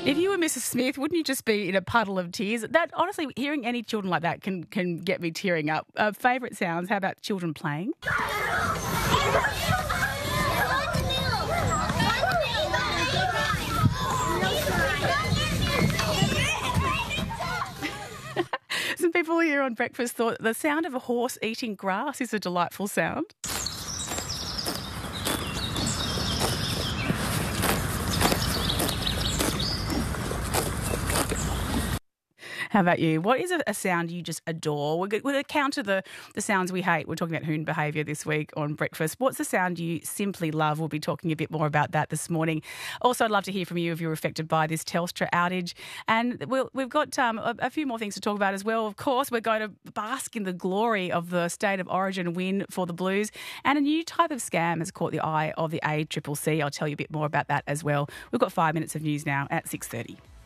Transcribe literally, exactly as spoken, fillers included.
If you were Missus Smith, wouldn't you just be in a puddle of tears? That honestly, hearing any children like that can can get me tearing up. Uh, favourite sounds? How about children playing? Some people here on breakfast thought the sound of a horse eating grass is a delightful sound. How about you? What is a, a sound you just adore? We're going to counter the, the sounds we hate. We're talking about hoon behaviour this week on breakfast. What's the sound you simply love? We'll be talking a bit more about that this morning. Also, I'd love to hear from you if you're affected by this Telstra outage. And we'll, we've got um, a, a few more things to talk about as well. Of course, we're going to bask in the glory of the State of Origin win for the Blues. And a new type of scam has caught the eye of the A C C C. I'll tell you a bit more about that as well. We've got five minutes of news now at six thirty.